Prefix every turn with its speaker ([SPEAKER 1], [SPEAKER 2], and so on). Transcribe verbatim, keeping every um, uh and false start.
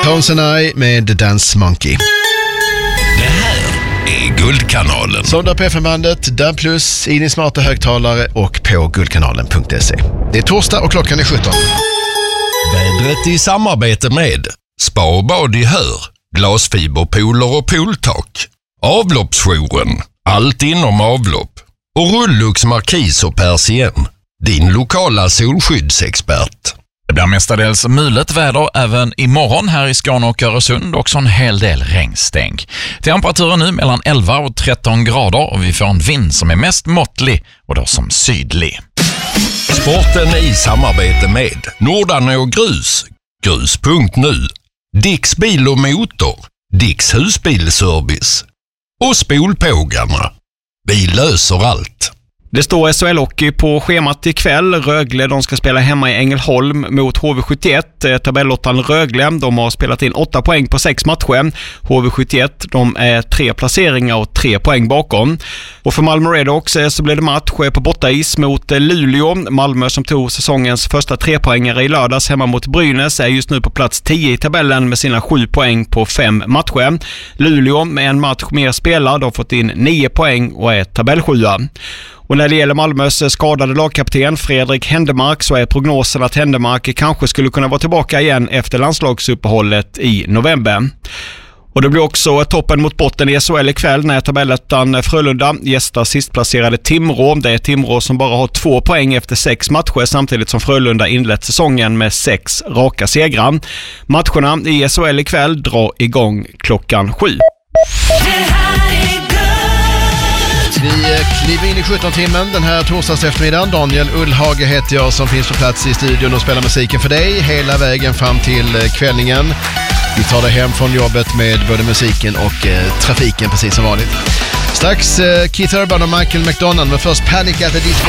[SPEAKER 1] Tones and I med The Dance Monkey.
[SPEAKER 2] Det här är Guldkanalen.
[SPEAKER 1] Sondag på F M-bandet, där plus i din smarta högtalare och på guldkanalen punkt se. Det är torsdag och klockan är sjutton.
[SPEAKER 2] Vädret i samarbete med Spa och bad i Hör, glasfiberpooler och pooltak, avloppsjouren, allt inom avlopp och Rullux Markis och Persien, din lokala solskyddsexpert.
[SPEAKER 3] Det blir mestadels mulet väder även imorgon här i Skåne och Öresund, också en hel del regnstänk. Temperaturen nu mellan elva och tretton grader och vi får en vind som är mest måttlig och då som sydlig.
[SPEAKER 2] Sporten i samarbete med Nordan och Grus, grus punkt nu, Dicks bil och motor, Dicks husbilservice och Spolpågarna. Vi löser allt.
[SPEAKER 4] Det står S H L-hockey på schemat ikväll. Rögle, de ska spela hemma i Ängelholm mot H V sjuttioett. Tabellottan Rögle, de har spelat in åtta poäng på sex matcher. H V sjuttioett, de är tre placeringar och tre poäng bakom. Och för Malmö Redhawks så blev det match på bortais mot Luleå. Malmö som tog säsongens första tre poängare i lördags hemma mot Brynäs är just nu på plats tio i tabellen med sina sju poäng på fem matcher. Luleå med en match mer spelad har fått in nio poäng och är tabellsjua. Och när det gäller Malmös skadade lagkapten Fredrik Händemark så är prognosen att Händemark kanske skulle kunna vara tillbaka igen efter landslagsuppehållet i november. Och det blir också toppen mot botten i S H L ikväll när tabellettan Frölunda gästar sistplacerade Timrå. Det är Timrå som bara har två poäng efter sex matcher samtidigt som Frölunda inlett säsongen med sex raka segrar. Matcherna i S H L ikväll drar igång klockan sju.
[SPEAKER 1] Vi kliver in i sjutton-timmen den här torsdags eftermiddagen. Daniel Ullhage heter jag som finns på plats i studion och spelar musiken för dig hela vägen fram till kvällningen. Vi tar dig hem från jobbet med både musiken och eh, trafiken precis som vanligt. Strax eh, Keith Urban och Michael McDonald, men först Panic at the Disco.